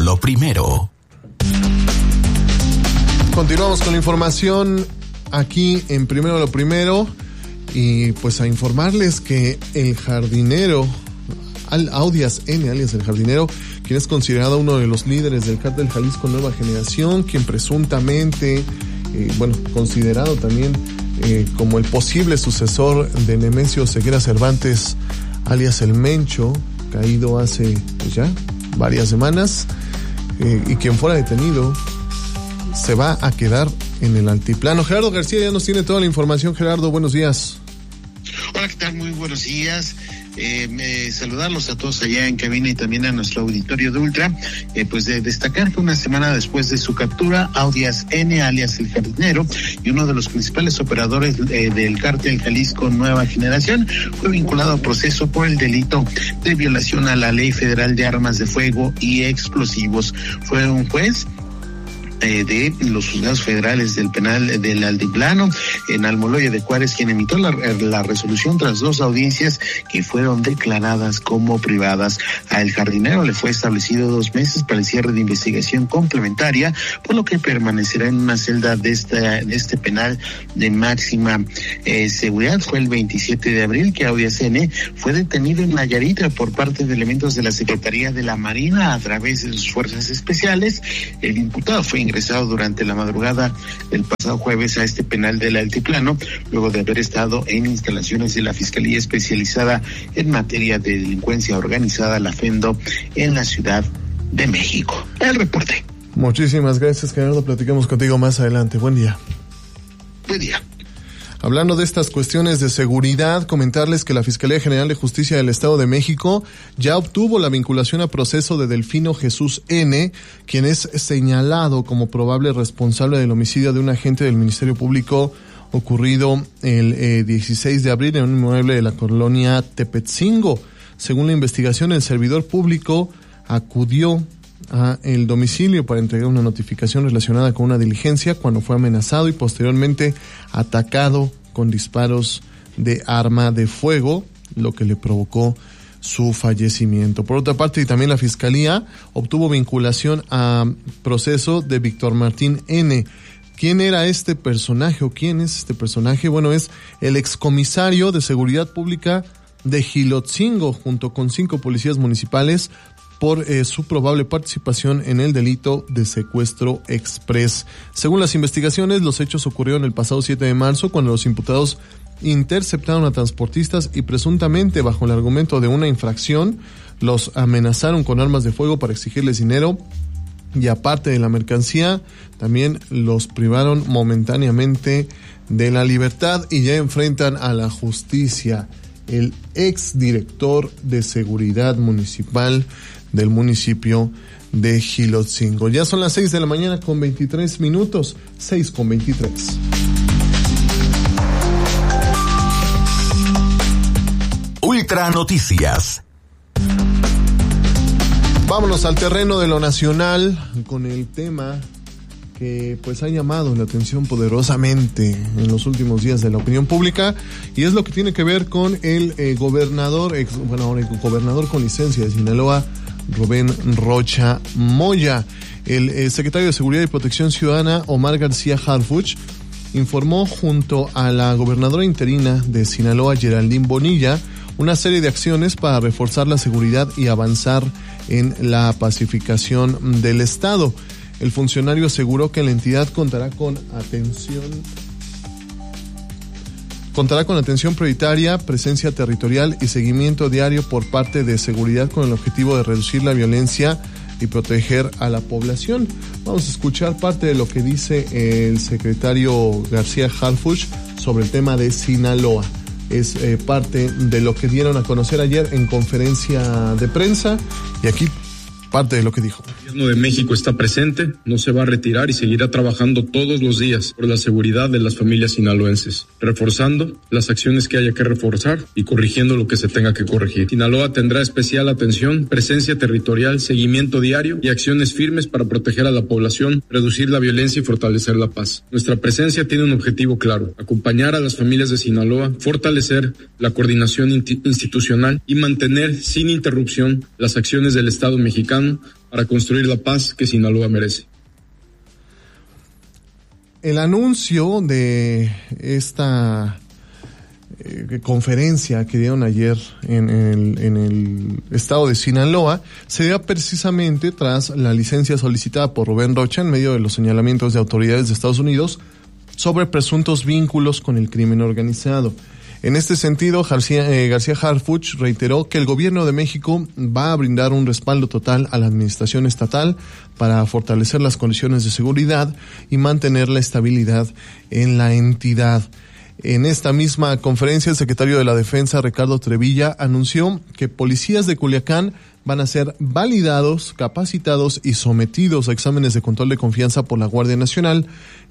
lo primero. Continuamos con la información aquí en Primero lo Primero y pues a informarles que el jardinero Audias N, alias el jardinero, quien es considerado uno de los líderes del cártel Jalisco Nueva Generación, quien presuntamente, considerado también como el posible sucesor de Nemesio Ceguera Cervantes, alias el Mencho, caído hace ya varias semanas, y quien fuera detenido, se va a quedar en el altiplano. Gerardo García ya nos tiene toda la información. Gerardo, buenos días. Hola, ¿qué tal? Muy buenos días. Saludarlos a todos allá en cabina y también a nuestro auditorio de Ultra. Pues de destacar que una semana después de su captura, Audias N, alias el jardinero, y uno de los principales operadores del cártel Jalisco Nueva Generación, fue vinculado a proceso por el delito de violación a la Ley Federal de Armas de Fuego y Explosivos. Fue un juez de los juzgados federales del penal del Altiplano en Almoloya de Juárez quien emitió la resolución tras 2 audiencias que fueron declaradas como privadas. A el jardinero le fue establecido 2 meses para el cierre de investigación complementaria, por lo que permanecerá en una celda de este penal de máxima seguridad. Fue el 27 de abril que Audias N fue detenido en Nayarit por parte de elementos de la Secretaría de la Marina a través de sus fuerzas especiales. El imputado fue ingresado durante la madrugada del pasado jueves a este penal del Altiplano, luego de haber estado en instalaciones de la Fiscalía Especializada en Materia de Delincuencia Organizada, la FEMDO, en la Ciudad de México. El reporte. Muchísimas gracias, Gerardo. Platicamos contigo más adelante. Buen día. Buen día. Hablando de estas cuestiones de seguridad, comentarles que la Fiscalía General de Justicia del Estado de México ya obtuvo la vinculación a proceso de Delfino Jesús N., quien es señalado como probable responsable del homicidio de un agente del Ministerio Público ocurrido el 16 de abril en un inmueble de la colonia Tepetzingo. Según la investigación, el servidor público acudió a el domicilio para entregar una notificación relacionada con una diligencia cuando fue amenazado y posteriormente atacado con disparos de arma de fuego, lo que le provocó su fallecimiento. Por otra parte, y también la Fiscalía obtuvo vinculación a proceso de Víctor Martín N. ¿Quién era este personaje o quién es este personaje? Bueno, es el excomisario de Seguridad Pública de Jilotzingo, junto con 5 policías municipales, por su probable participación en el delito de secuestro express. Según las investigaciones, los hechos ocurrieron el pasado 7 de marzo, cuando los imputados interceptaron a transportistas y presuntamente, bajo el argumento de una infracción, los amenazaron con armas de fuego para exigirles dinero y, aparte de la mercancía, también los privaron momentáneamente de la libertad y ya enfrentan a la justicia. El exdirector de Seguridad Municipal del municipio de Jilotzingo. Ya son las 6 de la mañana con 23 minutos, 6:23. Ultra Noticias. Vámonos al terreno de lo nacional con el tema que pues ha llamado la atención poderosamente en los últimos días de la opinión pública, y es lo que tiene que ver con el gobernador con licencia de Sinaloa, Rubén Rocha Moya. El secretario de Seguridad y Protección Ciudadana, Omar García Harfuch, informó junto a la gobernadora interina de Sinaloa, Geraldine Bonilla, una serie de acciones para reforzar la seguridad y avanzar en la pacificación del Estado. El funcionario aseguró que la entidad contará con atención prioritaria, presencia territorial y seguimiento diario por parte de seguridad con el objetivo de reducir la violencia y proteger a la población. Vamos a escuchar parte de lo que dice el secretario García Harfuch sobre el tema de Sinaloa. Es parte de lo que dieron a conocer ayer en conferencia de prensa, y aquí parte de lo que dijo. El gobierno de México está presente, no se va a retirar y seguirá trabajando todos los días por la seguridad de las familias sinaloenses, reforzando las acciones que haya que reforzar y corrigiendo lo que se tenga que corregir. Sinaloa tendrá especial atención, presencia territorial, seguimiento diario y acciones firmes para proteger a la población, reducir la violencia y fortalecer la paz. Nuestra presencia tiene un objetivo claro: acompañar a las familias de Sinaloa, fortalecer la coordinación institucional y mantener sin interrupción las acciones del Estado mexicano mexicano para construir la paz que Sinaloa merece. El anuncio de esta conferencia que dieron ayer en el estado de Sinaloa se dio precisamente tras la licencia solicitada por Rubén Rocha en medio de los señalamientos de autoridades de Estados Unidos sobre presuntos vínculos con el crimen organizado. En este sentido, García Harfuch reiteró que el gobierno de México va a brindar un respaldo total a la administración estatal para fortalecer las condiciones de seguridad y mantener la estabilidad en la entidad. En esta misma conferencia, el secretario de la Defensa, Ricardo Trevilla, anunció que policías de Culiacán van a ser validados, capacitados y sometidos a exámenes de control de confianza por la Guardia Nacional,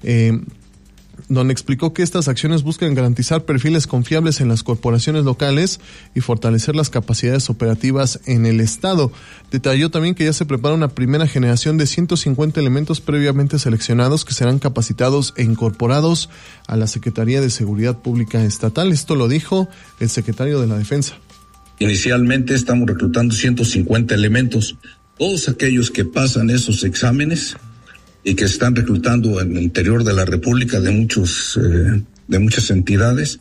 donde explicó que estas acciones buscan garantizar perfiles confiables en las corporaciones locales y fortalecer las capacidades operativas en el estado. Detalló también que ya se prepara una primera generación de 150 elementos previamente seleccionados que serán capacitados e incorporados a la Secretaría de Seguridad Pública Estatal. Esto lo dijo el secretario de la Defensa. Inicialmente estamos reclutando 150 elementos. Todos aquellos que pasan esos exámenes y que están reclutando en el interior de la República de muchas entidades,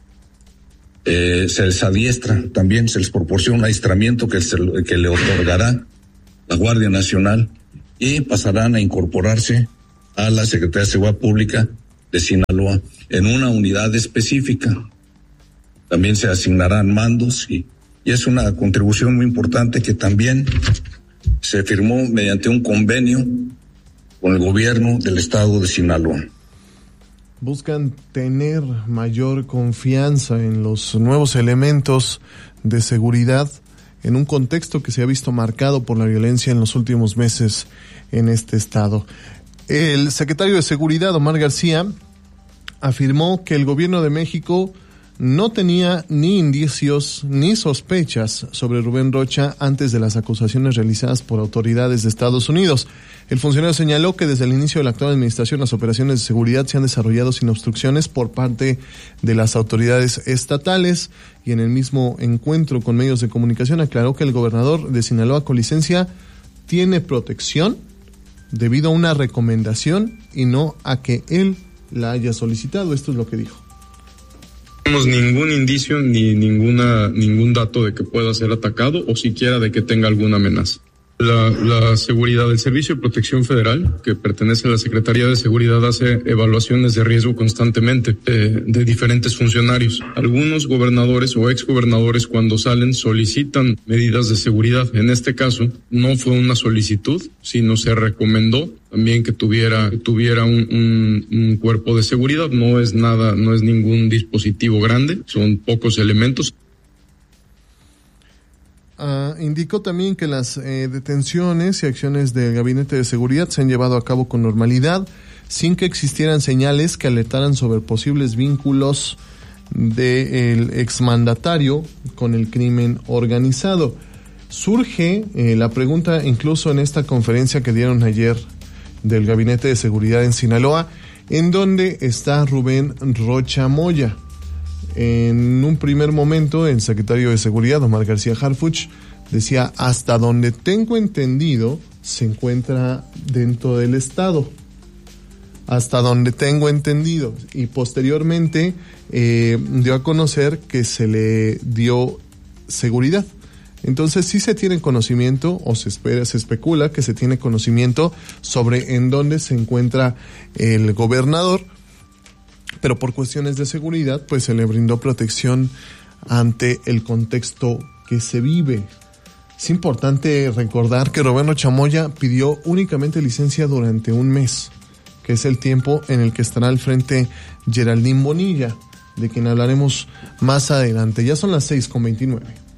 se les adiestra, también se les proporciona un adiestramiento que le otorgará la Guardia Nacional y pasarán a incorporarse a la Secretaría de Seguridad Pública de Sinaloa en una unidad específica. También se asignarán mandos y es una contribución muy importante que también se firmó mediante un convenio con el gobierno del estado de Sinaloa. Buscan tener mayor confianza en los nuevos elementos de seguridad en un contexto que se ha visto marcado por la violencia en los últimos meses en este estado. El secretario de Seguridad, Omar García, afirmó que el gobierno de México no tenía ni indicios ni sospechas sobre Rubén Rocha antes de las acusaciones realizadas por autoridades de Estados Unidos. El funcionario señaló que desde el inicio de la actual administración las operaciones de seguridad se han desarrollado sin obstrucciones por parte de las autoridades estatales, y en el mismo encuentro con medios de comunicación aclaró que el gobernador de Sinaloa con licencia tiene protección debido a una recomendación y no a que él la haya solicitado. Esto es lo que dijo. No tenemos ningún indicio ni ningún dato de que pueda ser atacado o siquiera de que tenga alguna amenaza. La seguridad del Servicio de Protección Federal, que pertenece a la Secretaría de Seguridad, hace evaluaciones de riesgo constantemente de diferentes funcionarios. Algunos gobernadores o exgobernadores, cuando salen, solicitan medidas de seguridad. En este caso, no fue una solicitud, sino se recomendó también que tuviera un cuerpo de seguridad. No es ningún dispositivo grande, son pocos elementos. Indicó también que las detenciones y acciones del Gabinete de Seguridad se han llevado a cabo con normalidad, sin que existieran señales que alertaran sobre posibles vínculos del exmandatario con el crimen organizado. Surge la pregunta, incluso en esta conferencia que dieron ayer del Gabinete de Seguridad en Sinaloa, ¿en dónde está Rubén Rocha Moya? En un primer momento, el secretario de Seguridad, Omar García Harfuch, decía: hasta donde tengo entendido, se encuentra dentro del estado. Hasta donde tengo entendido. Y posteriormente dio a conocer que se le dio seguridad. Entonces sí se tiene conocimiento, o se especula que se tiene conocimiento sobre en dónde se encuentra el gobernador, pero por cuestiones de seguridad, pues se le brindó protección ante el contexto que se vive. Es importante recordar que Rubén Rocha Moya pidió únicamente licencia durante un mes, que es el tiempo en el que estará al frente Geraldine Bonilla, de quien hablaremos más adelante. Ya son las 6:29.